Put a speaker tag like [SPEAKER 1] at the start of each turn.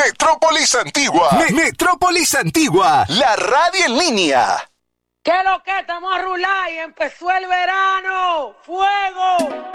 [SPEAKER 1] Metrópolis Antigua. Metrópolis Antigua. La radio en línea.
[SPEAKER 2] ¿Qué lo que? Estamos a rular y empezó el verano. ¡Fuego!